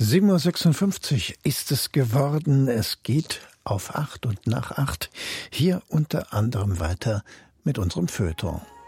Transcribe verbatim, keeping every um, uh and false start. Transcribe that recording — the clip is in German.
sieben Uhr sechsundfünfzig ist es geworden. Es geht auf acht und nach acht. Hier unter anderem weiter mit unserem Feuilleton.